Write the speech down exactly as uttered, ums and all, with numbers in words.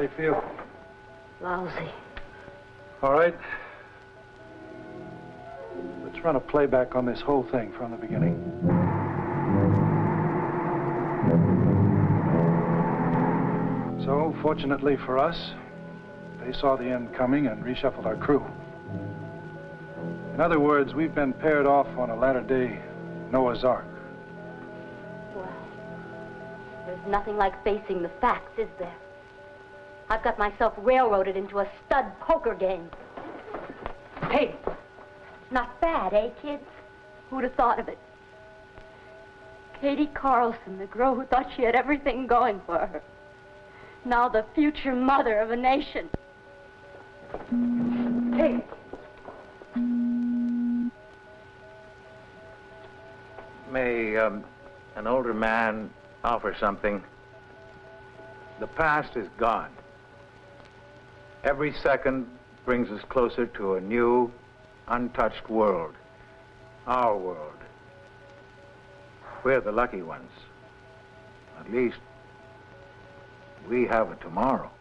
do you feel? Lousy. All right. Let's run a playback on this whole thing from the beginning. So, fortunately for us, they saw the end coming and reshuffled our crew. In other words, we've been paired off on a latter-day Noah's Ark. Well, there's nothing like facing the facts, is there? I've got myself railroaded into a stud poker game. Hey, not bad, eh, kids? Who'd have thought of it? Katie Carlson, the girl who thought she had everything going for her. Now the future mother of a nation. Hey. May um, an older man offer something? The past is gone. Every second brings us closer to a new, untouched world. Our world. We're the lucky ones. At least, we have a tomorrow.